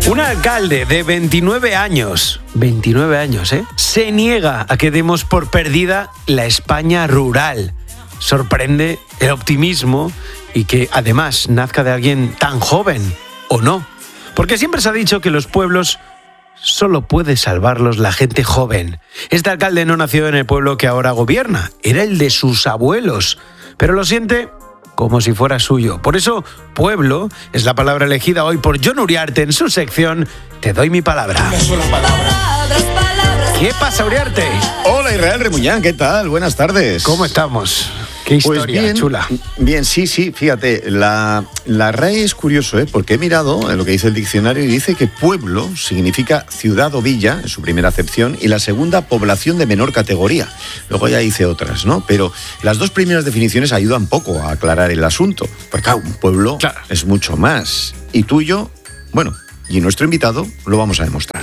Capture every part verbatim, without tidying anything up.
Un alcalde de veintinueve años, veintinueve años, ¿eh? Se niega a que demos por perdida la España rural. Sorprende el optimismo y que además nazca de alguien tan joven, ¿o no? Porque siempre se ha dicho que los pueblos solo puede salvarlos la gente joven. Este alcalde no nació en el pueblo que ahora gobierna, era el de sus abuelos, pero lo siente como si fuera suyo. Por eso, pueblo es la palabra elegida hoy por Jon Uriarte en su sección Te doy mi palabra. Una sola palabra. ¿Qué pasa, Uriarte? Hola, Israel Remuñán, ¿qué tal? Buenas tardes. ¿Cómo estamos? Qué historia, pues bien, chula. Bien, sí, sí, fíjate, la, la R A E es curioso, ¿eh? Porque he mirado en lo que dice el diccionario y dice que pueblo significa ciudad o villa, en su primera acepción, y la segunda, población de menor categoría. Luego ya dice otras, ¿no? Pero las dos primeras definiciones ayudan poco a aclarar el asunto. Pues claro, un pueblo claro. es mucho más. Y tuyo, bueno, y nuestro invitado lo vamos a demostrar.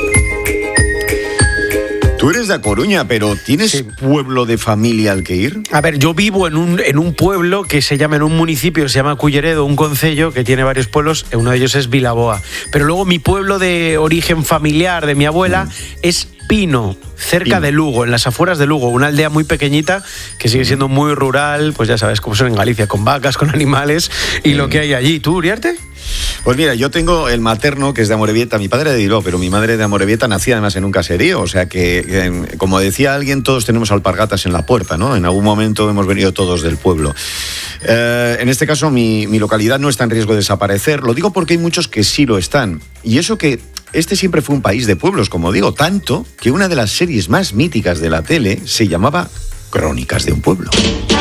Tú eres de A Coruña, pero ¿tienes sí. pueblo de familia al que ir? A ver, yo vivo en un, en un pueblo que se llama, en un municipio, se llama Culleredo, un concello que tiene varios pueblos, uno de ellos es Vilaboa. Pero luego mi pueblo de origen familiar de mi abuela mm. es Pino, cerca Pino. de Lugo, en las afueras de Lugo, una aldea muy pequeñita que sigue siendo muy rural, pues ya sabes cómo son en Galicia, con vacas, con animales y mm. lo que hay allí. ¿Tú, Uriarte? Pues mira, yo tengo el materno, que es de Amorebieta, mi padre de Bilbao, pero mi madre de Amorebieta nacía además en un caserío, o sea que, que, como decía alguien, todos tenemos alpargatas en la puerta, ¿no? En algún momento hemos venido todos del pueblo. Eh, en este caso, mi, mi localidad no está en riesgo de desaparecer, lo digo porque hay muchos que sí lo están, y eso que este siempre fue un país de pueblos, como digo, tanto que una de las series más míticas de la tele se llamaba Crónicas de un pueblo.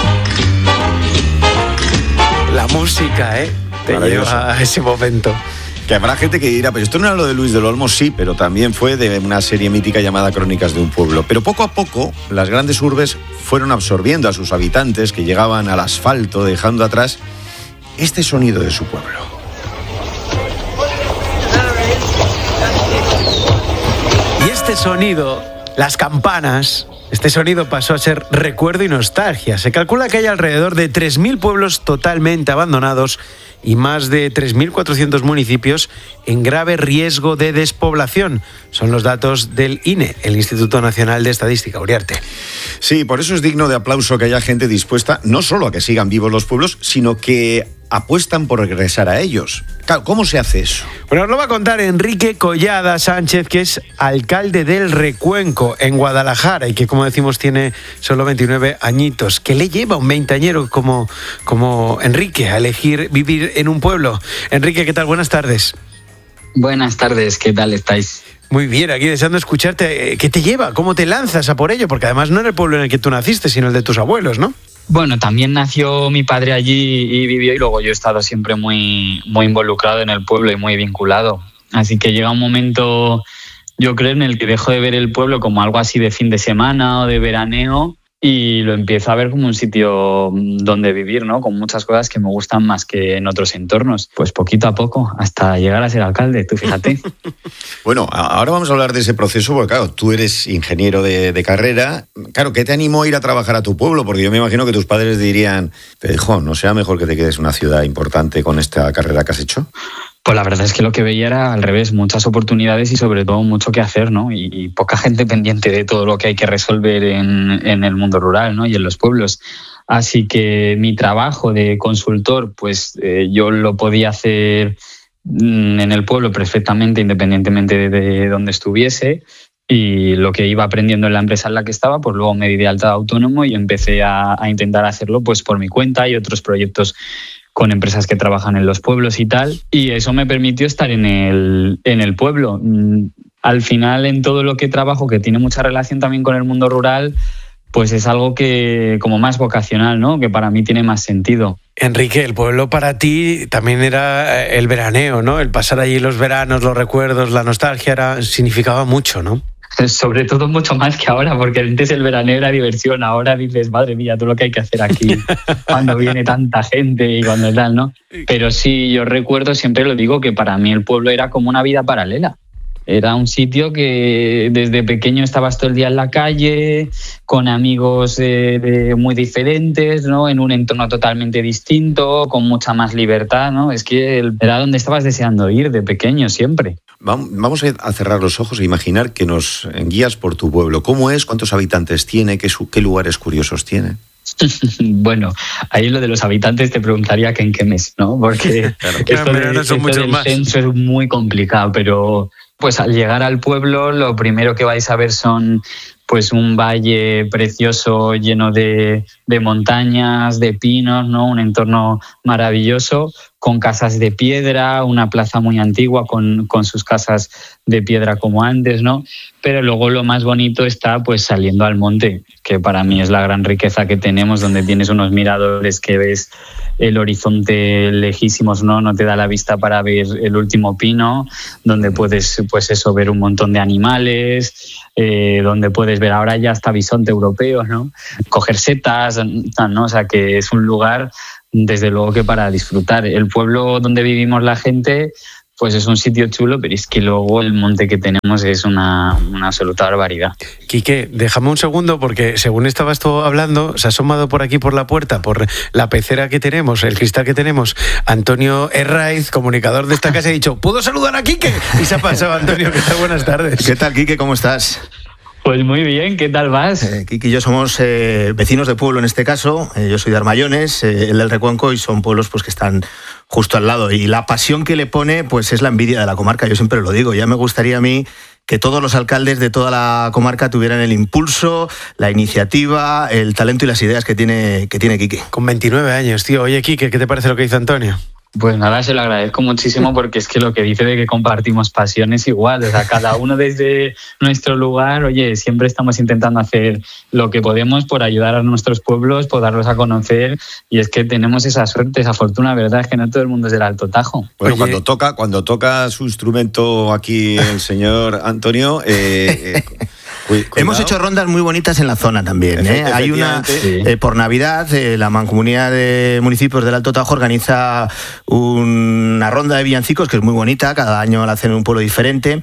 La música, ¿eh? Te lleva a ese momento. Que habrá gente que dirá, pero esto no era lo de Luis del Olmo, sí, pero también fue de una serie mítica llamada Crónicas de un pueblo. Pero poco a poco, las grandes urbes fueron absorbiendo a sus habitantes que llegaban al asfalto, dejando atrás este sonido de su pueblo. Y este sonido, las campanas, este sonido pasó a ser recuerdo y nostalgia. Se calcula que hay alrededor de tres mil pueblos totalmente abandonados y más de tres mil cuatrocientos municipios en grave riesgo de despoblación. Son los datos del I N E, el Instituto Nacional de Estadística. Uriarte. Sí, por eso es digno de aplauso que haya gente dispuesta no solo a que sigan vivos los pueblos, sino que apuestan por regresar a ellos. Claro, ¿cómo se hace eso? Bueno, nos lo va a contar Enrique Collada Sánchez, que es alcalde del Recuenco, en Guadalajara, y que, como decimos, tiene solo veintinueve añitos. ¿Qué le lleva a un veinteañero como, como Enrique a elegir vivir en un pueblo? Enrique, ¿qué tal? Buenas tardes. Buenas tardes, ¿qué tal estáis? Muy bien, aquí deseando escucharte. ¿Qué te lleva? ¿Cómo te lanzas a por ello? Porque además no era el pueblo en el que tú naciste, sino el de tus abuelos, ¿no? Bueno, también nació mi padre allí y vivió, y luego yo he estado siempre muy, muy involucrado en el pueblo y muy vinculado. Así que llega un momento, yo creo, en el que dejo de ver el pueblo como algo así de fin de semana o de veraneo y lo empiezo a ver como un sitio donde vivir, ¿no? Con muchas cosas que me gustan más que en otros entornos. Pues poquito a poco, hasta llegar a ser alcalde, tú fíjate. Bueno, ahora vamos a hablar de ese proceso, porque claro, tú eres ingeniero de, de carrera. Claro, ¿qué te animó a ir a trabajar a tu pueblo? Porque yo me imagino que tus padres dirían, hijo, ¿no será mejor que te quedes en una ciudad importante con esta carrera que has hecho? Pues la verdad es que lo que veía era al revés, muchas oportunidades y sobre todo mucho que hacer, ¿no? Y, y poca gente pendiente de todo lo que hay que resolver en, en el mundo rural, ¿no? Y en los pueblos. Así que mi trabajo de consultor, pues eh, yo lo podía hacer en el pueblo perfectamente, independientemente de, de dónde estuviese. Y lo que iba aprendiendo en la empresa en la que estaba, pues luego me di de alta autónomo y empecé a, a intentar hacerlo pues por mi cuenta y otros proyectos con empresas que trabajan en los pueblos y tal, y eso me permitió estar en el, en el pueblo. Al final, en todo lo que trabajo, que tiene mucha relación también con el mundo rural, pues es algo que como más vocacional, ¿no? Que para mí tiene más sentido. Enrique, el pueblo para ti también era el veraneo, ¿no? El pasar allí los veranos, los recuerdos, la nostalgia, era, significaba mucho, ¿no? Sobre todo mucho más que ahora, porque antes el veraneo era diversión, ahora dices, madre mía, todo lo que hay que hacer aquí cuando viene tanta gente y cuando tal, ¿no? Pero sí, yo recuerdo, siempre lo digo, que para mí el pueblo era como una vida paralela. Era un sitio que desde pequeño estabas todo el día en la calle, con amigos eh, de muy diferentes, ¿no? En un entorno totalmente distinto, con mucha más libertad, ¿no? Es que era donde estabas deseando ir de pequeño siempre. Vamos a cerrar los ojos e imaginar que nos guías por tu pueblo. ¿Cómo es? ¿Cuántos habitantes tiene? ¿Qué, qué lugares curiosos tiene? Bueno, ahí lo de los habitantes te preguntaría que en qué mes, ¿no? Porque claro, esto, de, no esto del más. censo es muy complicado, pero pues al llegar al pueblo lo primero que vais a ver son pues un valle precioso lleno de, de montañas, de pinos, ¿no? Un entorno maravilloso, con casas de piedra, una plaza muy antigua con, con sus casas de piedra como antes, ¿no? Pero luego lo más bonito está pues saliendo al monte, que para mí es la gran riqueza que tenemos, donde tienes unos miradores que ves el horizonte lejísimos, ¿no? No te da la vista para ver el último pino, donde puedes pues eso, ver un montón de animales, eh, donde puedes ver ahora ya hasta bisonte europeo, ¿no? Coger setas, ¿no? O sea que es un lugar desde luego que para disfrutar. El pueblo donde vivimos la gente pues es un sitio chulo, pero es que luego el monte que tenemos es una, una absoluta barbaridad. Quique, déjame un segundo, porque según estabas tú hablando, se ha asomado por aquí por la puerta, por la pecera que tenemos, el cristal que tenemos, Antonio Herraiz, comunicador de esta casa, ha dicho, ¿puedo saludar a Quique? Y se ha pasado, Antonio, ¿qué tal? Buenas tardes. ¿Qué tal, Quique? ¿Cómo estás? Pues muy bien, ¿qué tal vas? Eh, Quique y yo somos eh, vecinos de pueblo en este caso. Eh, yo soy de Armayones, eh, él del Recuenco, y son pueblos pues que están justo al lado. Y la pasión que le pone pues es la envidia de la comarca, yo siempre lo digo. Ya me gustaría a mí que todos los alcaldes de toda la comarca tuvieran el impulso, la iniciativa, el talento y las ideas que tiene, que tiene Quique. Con veintinueve años, tío. Oye, Quique, ¿qué te parece lo que dice Antonio? Pues nada, se lo agradezco muchísimo, porque es que lo que dice de que compartimos pasiones igual, o sea, cada uno desde nuestro lugar, oye, siempre estamos intentando hacer lo que podemos por ayudar a nuestros pueblos, por darlos a conocer, y es que tenemos esa suerte, esa fortuna, ¿verdad? Es que no todo el mundo es del Alto Tajo. Bueno, oye, cuando toca, cuando toca su instrumento aquí el señor Antonio, eh, eh, cuidado. Hemos hecho rondas muy bonitas en la zona también, ¿eh? Hay una, sí. eh, por Navidad, eh, la Mancomunidad de Municipios del Alto Tajo organiza una ronda de villancicos que es muy bonita, cada año la hacen en un pueblo diferente.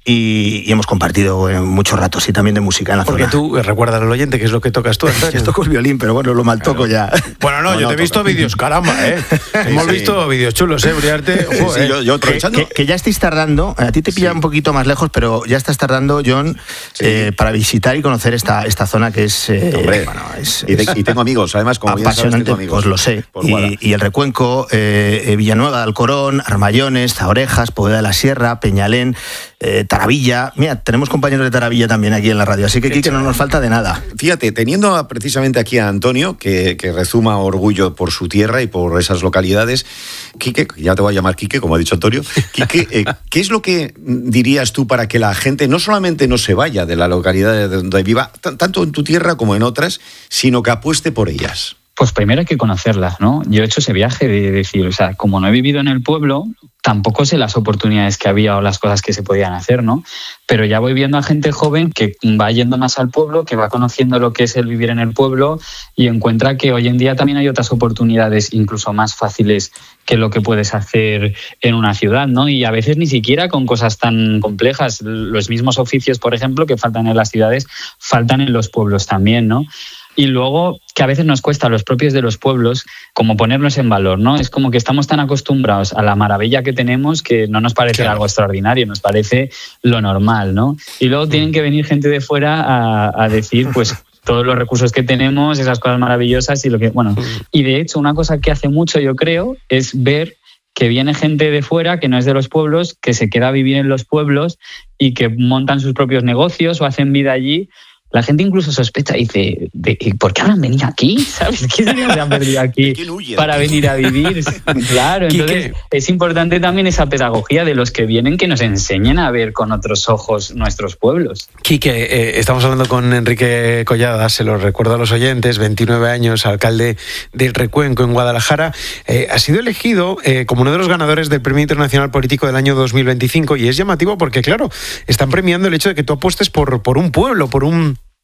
Y, y hemos compartido muchos ratos y también de música en la Porque zona. Porque tú, recuerdas al oyente, que es lo que tocas tú, Antonio. Yo toco el violín, pero bueno, lo mal toco claro. ya. Bueno, no, no yo no, te he visto vídeos, caramba, ¿eh? Hemos sí. visto vídeos chulos, ¿eh? Uriarte, ojo, sí, sí, yo, yo aprovechando. Que, que, que ya estáis tardando, a ti te pilla sí. un poquito más lejos, pero ya estás tardando, John, sí. eh, para visitar y conocer esta, esta zona que es... Eh, Hombre, bueno, es, y, de, y tengo amigos, además, como apasionante, bien sabes, tengo amigos. Pues lo sé. Y, y el Recuenco, eh, Villanueva de Alcorón, Armayones, Zaorejas, Poveda de la Sierra, Peñalén, eh, Taravilla. Mira, tenemos compañeros de Taravilla también aquí en la radio, así que Quique, no nos falta de nada. Fíjate, teniendo a, precisamente aquí a Antonio, que, que rezuma orgullo por su tierra y por esas localidades, Quique, ya te voy a llamar Quique, como ha dicho Antonio, Quique, eh, ¿qué es lo que dirías tú para que la gente no solamente no se vaya de la localidad donde viva, t- tanto en tu tierra como en otras, sino que apueste por ellas? Pues primero hay que conocerlas, ¿no? Yo he hecho ese viaje de decir, o sea, como no he vivido en el pueblo, tampoco sé las oportunidades que había o las cosas que se podían hacer, ¿no? Pero ya voy viendo a gente joven que va yendo más al pueblo, que va conociendo lo que es el vivir en el pueblo y encuentra que hoy en día también hay otras oportunidades incluso más fáciles que lo que puedes hacer en una ciudad, ¿no? Y a veces ni siquiera con cosas tan complejas. Los mismos oficios, por ejemplo, que faltan en las ciudades, faltan en los pueblos también, ¿no? Y luego, que a veces nos cuesta a los propios de los pueblos como ponernos en valor, ¿no? Es como que estamos tan acostumbrados a la maravilla que tenemos que no nos parece claro. algo extraordinario, nos parece lo normal, ¿no? Y luego tienen que venir gente de fuera a, a decir, pues, todos los recursos que tenemos, esas cosas maravillosas y lo que... Bueno, y de hecho, una cosa que hace mucho, yo creo, es ver que viene gente de fuera que no es de los pueblos, que se queda a vivir en los pueblos y que montan sus propios negocios o hacen vida allí. La gente incluso sospecha y dice, ¿por qué habrán venido aquí? ¿Sabes? ¿Qué se han venido aquí para venir a vivir? Claro, entonces es importante también esa pedagogía de los que vienen que nos enseñen a ver con otros ojos nuestros pueblos. Quique, eh, estamos hablando con Enrique Collada, se lo recuerdo a los oyentes, veintinueve años, alcalde del Recuenco en Guadalajara. Eh, ha sido elegido eh, como uno de los ganadores del Premio Internacional Político del año dos mil veinticinco y es llamativo porque, claro, están premiando el hecho de que tú apuestes por, por un pueblo, por un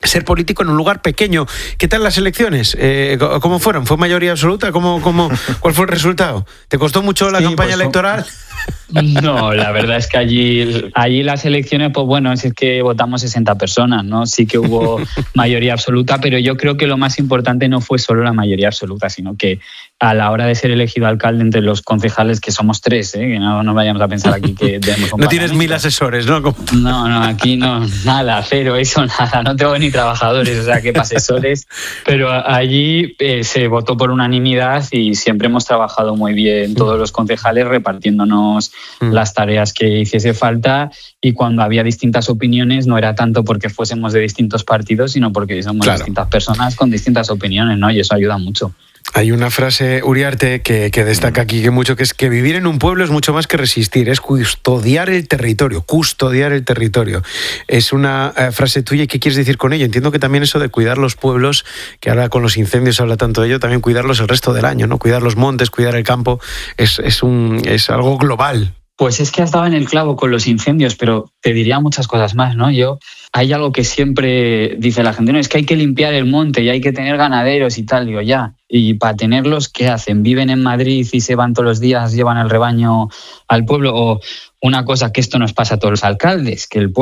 ser político en un lugar pequeño. ¿Qué tal las elecciones? Eh, ¿Cómo fueron? ¿Fue mayoría absoluta? ¿Cómo, cómo, ¿Cuál fue el resultado? ¿Te costó mucho la sí, campaña pues, electoral? No, la verdad es que allí, allí las elecciones, pues bueno, es que votamos sesenta personas, ¿no? Sí que hubo mayoría absoluta, pero yo creo que lo más importante no fue solo la mayoría absoluta, sino que a la hora de ser elegido alcalde entre los concejales, que somos tres, ¿eh? Que no nos vayamos a pensar aquí que tenemos un No tienes mil asesores, ¿no? Como... No, no, aquí no, nada, cero, eso nada, no tengo ni trabajadores, o sea, que asesores, pero allí eh, se votó por unanimidad y siempre hemos trabajado muy bien todos los concejales repartiéndonos mm. las tareas que hiciese falta, y cuando había distintas opiniones no era tanto porque fuésemos de distintos partidos, sino porque somos claro. distintas personas con distintas opiniones, ¿no? Y eso ayuda mucho. Hay una frase, Uriarte, que, que destaca aquí que mucho, que es que vivir en un pueblo es mucho más que resistir, es custodiar el territorio, custodiar el territorio. Es una eh, frase tuya, ¿y qué quieres decir con ello? Entiendo que también eso de cuidar los pueblos, que ahora con los incendios se habla tanto de ello, también cuidarlos el resto del año, ¿no? Cuidar los montes, cuidar el campo, es, es, un, es algo global. Pues es que has dado en el clavo con los incendios, pero te diría muchas cosas más, ¿no? Yo, hay algo que siempre dice la gente, no, es que hay que limpiar el monte y hay que tener ganaderos y tal, digo, ya. Y para tenerlos, ¿qué hacen? ¿Viven en Madrid y se van todos los días, llevan el rebaño al pueblo? O una cosa que esto nos pasa a todos los alcaldes, que el pueblo